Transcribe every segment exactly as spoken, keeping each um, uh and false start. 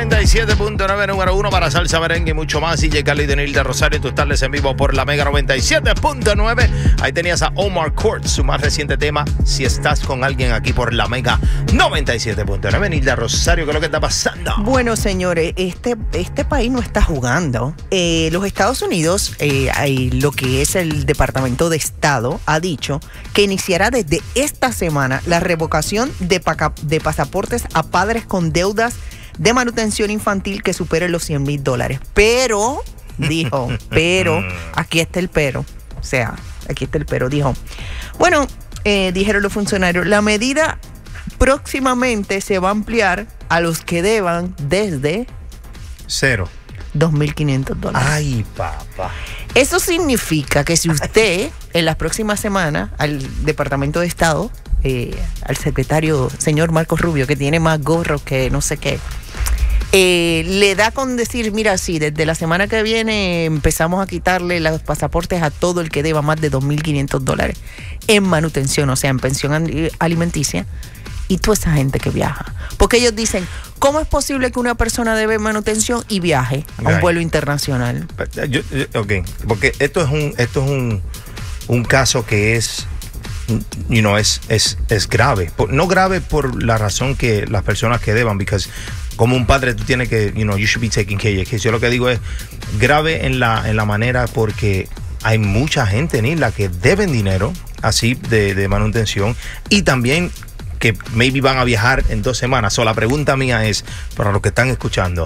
noventa y siete punto nueve, número uno para salsa, merengue y mucho más. D J Khaled y Nilda Rosario, tus tardes en vivo por la Mega noventa y siete punto nueve. Ahí tenías a Omar Court, su más reciente tema, Si estás con alguien, aquí por la Mega noventa y siete punto nueve. Nilda Rosario, ¿qué es lo que está pasando? Bueno, señores, este, este país no está jugando. Eh, los Estados Unidos, eh, hay lo que es el Departamento de Estado, ha dicho que iniciará desde esta semana la revocación de, paca, de pasaportes a padres con deudas de manutención infantil que superen los cien mil dólares. Pero, dijo, pero, aquí está el pero. O sea, aquí está el pero. Dijo, bueno, eh, dijeron los funcionarios, la medida próximamente se va a ampliar a los que deban desde Cero. dos mil quinientos dólares. Ay, papá. Eso significa que si usted en las próximas semanas al Departamento de Estado, eh, al secretario señor Marcos Rubio, que tiene más gorros que no sé qué, eh, le da con decir, mira, sí, desde la semana que viene empezamos a quitarle los pasaportes a todo el que deba más de dos mil quinientos dólares en manutención, o sea, en pensión alimenticia, y toda esa gente que viaja. Porque ellos dicen, ¿cómo es posible que una persona debe manutención y viaje a un Right. vuelo internacional? Yo, yo, ok, porque esto es un, esto es un, un caso que es, you know, es, es, es grave. Por, no grave por la razón que las personas que deban, because como un padre tú tienes que, you know, you should be taking care of your kids. Yo lo que digo es grave en la, en la manera porque hay mucha gente en isla que deben dinero así de, de manutención y también que maybe van a viajar en dos semanas. So, la pregunta mía es, para los que están escuchando,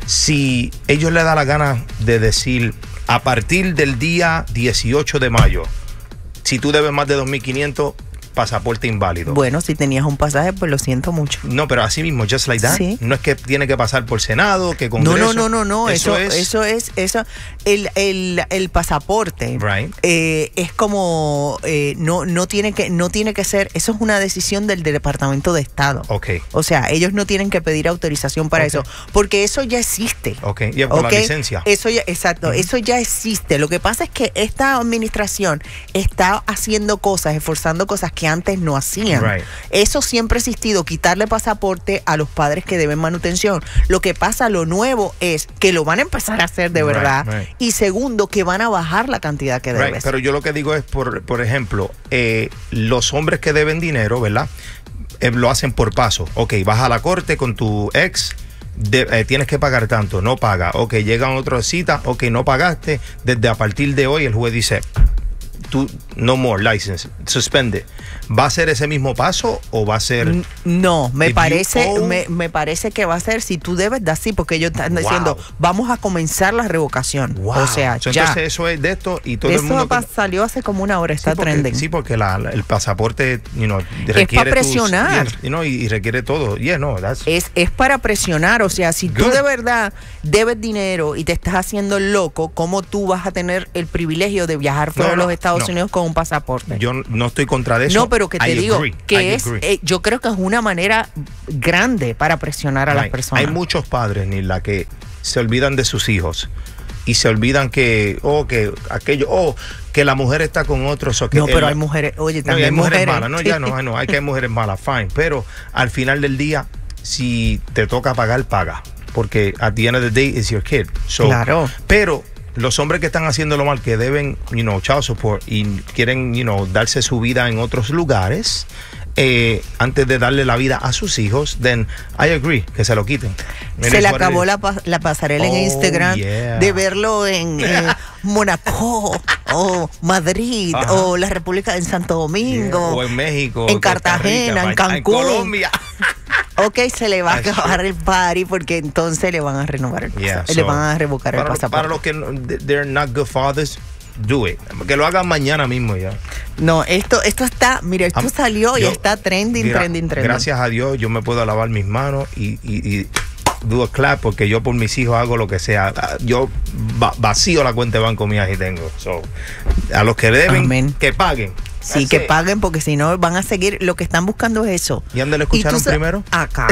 si ellos les da la gana de decir, a partir del día dieciocho de mayo, si tú debes más de dos mil quinientos, pasaporte inválido. Bueno, si tenías un pasaje, pues lo siento mucho. No, pero así mismo, just like that. Sí. No es que tiene que pasar por Senado, que Congreso. No, no, no, no, no. Eso, eso es. eso es, eso, el, el, el pasaporte Right. eh, es como eh, no, no tiene que, no tiene que ser, eso es una decisión del Departamento de Estado. Ok. O sea, ellos no tienen que pedir autorización para Okay. eso, porque eso ya existe. Ok, y es por ¿Ok? la licencia. Eso ya, exacto, Uh-huh. eso ya existe. Lo que pasa es que esta administración está haciendo cosas, esforzando cosas que antes no hacían. Right. Eso siempre ha existido, quitarle pasaporte a los padres que deben manutención. Lo que pasa, lo nuevo es que lo van a empezar a hacer de Right, verdad. right. Y segundo, que van a bajar la cantidad que Right, debes. pero yo lo que digo es, por, por ejemplo, eh, los hombres que deben dinero, ¿verdad? Eh, lo hacen por paso. Ok, vas a la corte con tu ex, de, eh, tienes que pagar tanto, no paga. Ok, llegan otras citas, ok, no pagaste. Desde a partir de hoy el juez dice, tú, no more license, suspende. ¿Va a ser ese mismo paso o va a ser...? N- No, me If you parece, owe- me, me parece que va a ser si tú debes de así, porque ellos están Wow. diciendo, vamos a comenzar la revocación. Wow. O sea, So, ya. entonces eso es de esto y todo Eso el mundo... pa- salió hace como una hora, está Sí, porque, trending. sí, porque la, la- el pasaporte, you know, requiere para presionar. tus- you know, y, y requiere todo. Yeah, no, that's... Es, es para presionar, o sea, si tú Good. de verdad debes dinero y te estás haciendo loco, ¿cómo tú vas a tener el privilegio de viajar fuera No, de no, los Estados no. Unidos con un pasaporte? Yo no estoy contra de eso. No, pero que te I digo agree. I que es, agree. eh, yo creo que es una manera grande para presionar a las Right. personas. Hay muchos padres, Nila, que se olvidan de sus hijos y se olvidan que, oh, que aquello, oh, que la mujer está con otros. O que No, pero el- hay mujeres, oye, No, y también hay mujeres, mujeres. malas, no, ya no, no, hay que hay mujeres malas, fine. Pero al final del día, si te toca pagar, paga. Porque at the end of the day, it's your kid. So, Claro. Pero los hombres que están haciéndolo mal, que deben, you know, child support y quieren, you know, darse su vida en otros lugares, eh, antes de darle la vida a sus hijos, then I agree, que se lo quiten. It Se is le what it acabó is. la, pa- la pasarela en Oh, Instagram yeah. de verlo en eh, Mónaco o Madrid Ajá. o la República en Santo Domingo. Yeah, o en México, en Costa Cartagena, Rica, en en Cancún. Colombia. Ok, se le va a That's acabar true. el party porque entonces le van a renovar el Yeah, pasaporte. Le so, van a revocar el para, pasaporte. para los que no, they're not good fathers, do it. Que lo hagan mañana mismo ya. No, esto, esto está, mira, esto Am- salió y yo- está trending, mira, trending, trending. Gracias a Dios yo me puedo lavar mis manos y, y, y do a clap porque yo por mis hijos hago lo que sea. Yo va- vacío la cuenta de banco mía si tengo. So, a los que deben, Amén. que paguen. Sí, That's que it. paguen porque si no van a seguir, lo que están buscando es eso. ¿Y dónde lo ¿Y tú escucharon sa- primero? Acá.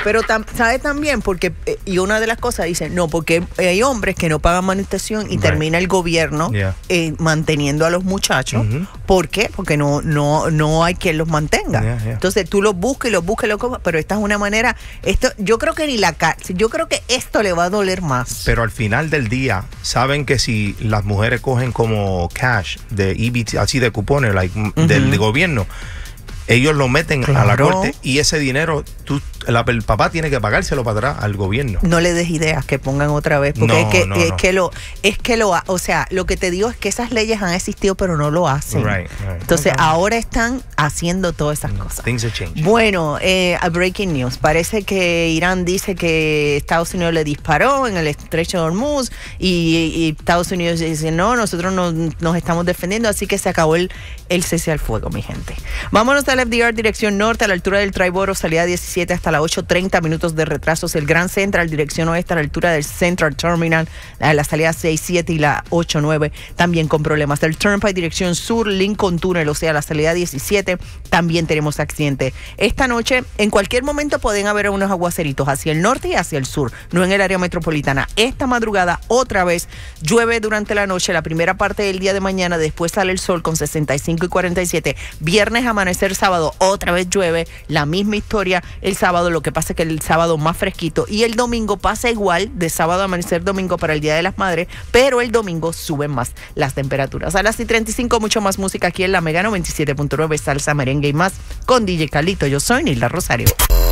pero tam, sabe también porque, eh, y una de las cosas dice, no, porque hay hombres que no pagan manutención y right. termina el gobierno yeah. eh, manteniendo a los muchachos. Uh-huh. ¿Por qué? Porque no, no, no hay quien los mantenga. Yeah, yeah. Entonces tú los buscas y los buscas, los buscas, pero esta es una manera, esto, yo creo que ni la cárcel, yo creo que esto le va a doler más. Pero al final del día, saben que si las mujeres cogen como cash de E B T, así de cupones, like, uh-huh. del de gobierno, ellos lo meten claro. a la corte y ese dinero tú, la, el papá tiene que pagárselo para atrás al gobierno. No le des ideas que pongan otra vez, porque no, es, que, no, es, no. que lo, es que lo o sea, lo que te digo es que esas leyes han existido pero no lo hacen. Right, right. Entonces okay. ahora están haciendo todas esas no, cosas. Things are changing. Bueno, eh, a breaking news. Parece que Irán dice que Estados Unidos le disparó en el estrecho de Hormuz y, y Estados Unidos dice no, nosotros nos, nos estamos defendiendo, así que se acabó el, el cese al fuego, mi gente. Vámonos a la F D R, dirección norte, a la altura del Triboro, salida diecisiete hasta las ocho treinta, minutos de retrasos. El Grand Central, dirección oeste, a la altura del Central Terminal, a la salida seis siete y la ocho nueve, también con problemas. El Turnpike, dirección sur, Lincoln Tunnel, o sea, la salida diecisiete, también tenemos accidente. Esta noche, en cualquier momento pueden haber unos aguaceritos hacia el norte y hacia el sur, no en el área metropolitana. Esta madrugada, otra vez, llueve durante la noche, la primera parte del día de mañana, después sale el sol con sesenta y cinco y cuarenta y siete. Viernes, amanecer, sábado, otra vez llueve, la misma historia el sábado, lo que pasa es que el sábado más fresquito y el domingo pasa igual, de sábado a amanecer domingo para el Día de las Madres, pero el domingo suben más las temperaturas. A las y treinta y cinco, mucho más música aquí en la Mega noventa y siete punto nueve, salsa, merengue y más con D J Calito. Yo soy Nilda Rosario.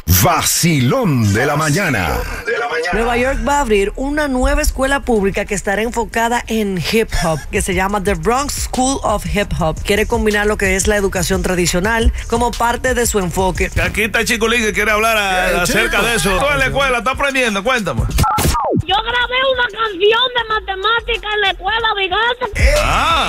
Vacilón de la mañana. Nueva York va a abrir una nueva escuela pública que estará enfocada en hip hop, que se llama The Bronx School of Hip Hop. Quiere combinar lo que es la educación tradicional como parte de su enfoque. Aquí está Chiculín que quiere hablar a, acerca chico. de eso. Tú en la escuela estás aprendiendo, cuéntame. Yo grabé una canción de matemática en la escuela, mi gata. Ah.